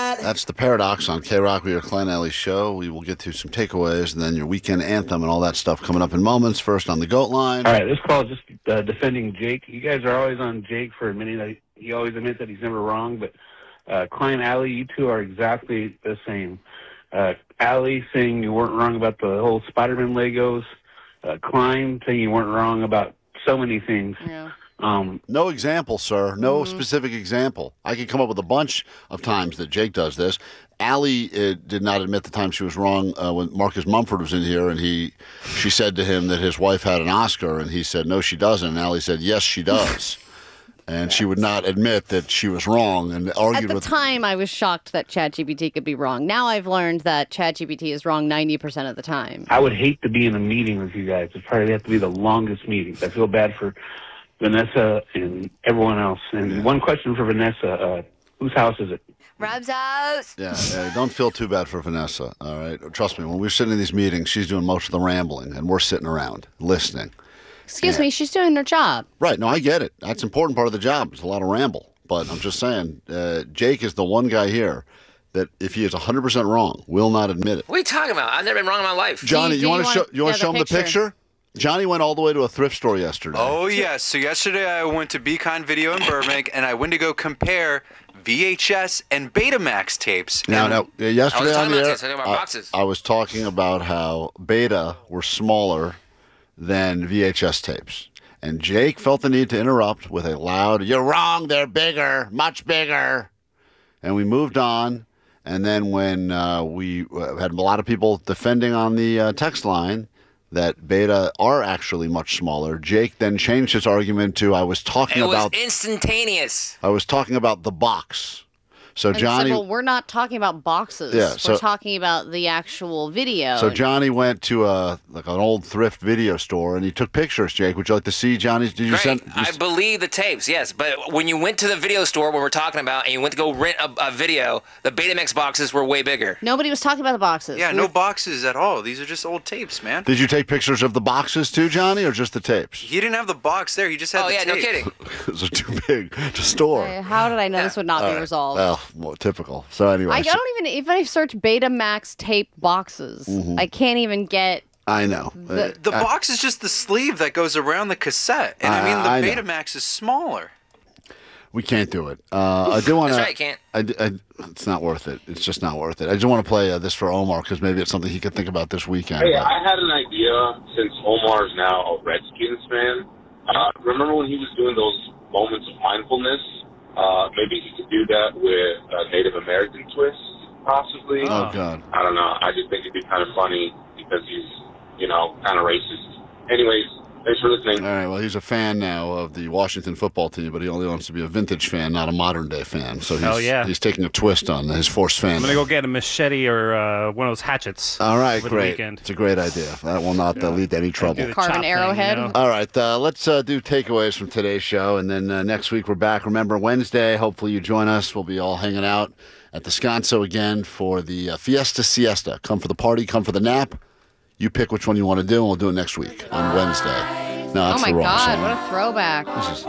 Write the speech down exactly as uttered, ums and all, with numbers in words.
that. That's The Paradox on K-Rock with your Klein Alley Show. We will get to some takeaways and then your weekend anthem and all that stuff coming up in moments. First on the GOAT line. All right, this call is just uh, defending Jake. You guys are always on Jake for admitting that he always admits that he's never wrong, but uh, Klein Alley, you two are exactly the same. Uh, Alley saying you weren't wrong about the whole Spider-Man Legos. Uh, Klein saying you weren't wrong about so many things. Yeah. Um, no example, sir. No mm-hmm. specific example. I could come up with a bunch of times that Jake does this. Allie uh, did not admit the time she was wrong uh, when Marcus Mumford was in here, and he, she said to him that his wife had an Oscar, and he said, no, she doesn't. And Allie said, yes, she does. And she would not admit that she was wrong and argued with... At the with time, I was shocked that ChatGPT could be wrong. Now I've learned that ChatGPT is wrong ninety percent of the time. I would hate to be in a meeting with you guys. It'd probably have to be the longest meeting. I feel bad for Vanessa and everyone else. And yeah. one question for Vanessa. Uh, whose house is it? Rob's house. Yeah, yeah, don't feel too bad for Vanessa, all right? Trust me, when we're sitting in these meetings, she's doing most of the rambling, and we're sitting around listening. Excuse yeah. me, she's doing her job. Right, no, I get it. That's an important part of the job. It's a lot of ramble. But I'm just saying, uh, Jake is the one guy here that if he is one hundred percent wrong, will not admit it. What are you talking about? I've never been wrong in my life. Johnny, you, you, want to show, you yeah, want to show him picture. the picture? Johnny went all the way to a thrift store yesterday. Oh, yes. So yesterday I went to Be Kind Video in Burbank, and I went to go compare V H S and Betamax tapes. Now, now, yesterday on the air, this, I, boxes. I was talking about how Beta were smaller than V H S tapes. And Jake felt the need to interrupt with a loud, you're wrong, they're bigger, much bigger. And we moved on. And then when uh, we had a lot of people defending on the uh, text line that Beta are actually much smaller, Jake then changed his argument to, I was talking it about... It was instantaneous. I was talking about the box. So and Johnny, said, well, we're not talking about boxes. Yeah, so, we're talking about the actual video. So Johnny went to a like an old thrift video store and he took pictures. Jake, would you like to see Johnny's? Did you Great. send? You I believe the tapes, yes. But when you went to the video store where we're talking about and you went to go rent a, a video, the Betamax boxes were way bigger. Nobody was talking about the boxes. Yeah, we no were... boxes at all. These are just old tapes, man. Did you take pictures of the boxes too, Johnny, or just the tapes? He didn't have the box there. He just had oh, the yeah, tape. no kidding. Those are too big to store. Okay, how did I know yeah. this would not All be right. resolved? Well, well, typical. So anyway, I don't even if I search Betamax tape boxes, mm-hmm. I can't even get. I know the, the uh, box is just the sleeve that goes around the cassette, and I, I mean the I Betamax know. is smaller. We can't do it. Uh, I do want to. That's right, can't. I, I, it's not worth it. It's just not worth it. I just want to play uh, this for Omar because maybe it's something he could think about this weekend. Hey, but. I had an idea since Omar's now a Redskins fan. Uh, remember when he was doing those moments of mindfulness? Uh, maybe he could do that with a Native American twist, possibly. Oh, God. I don't know. I just think it'd be kind of funny because he's, you know, kind of racist. Anyways, thanks for listening. All right, well, he's a fan now of the Washington football team, but he only wants to be a vintage fan, not a modern-day fan. So he's, oh, yeah. he's taking a twist on his forced fan. I'm going to go get a machete or uh, one of those hatchets. All right, over great. The weekend. It's a great idea. That will not uh, lead to any trouble. Carve an arrowhead. Thing, you know? All right, uh, let's uh, do takeaways from today's show, and then uh, next week we're back. Remember, Wednesday, hopefully you join us. We'll be all hanging out at the Sconso again for the uh, Fiesta Siesta. Come for the party, come for the nap. You pick which one you want to do, and we'll do it next week on Wednesday. No, that's oh my the wrong God, song. what a throwback. This is